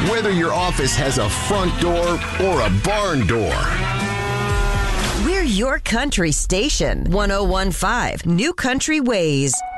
Whether your office has a front door or a barn door. We're your country station. 101.5 New Country Ways.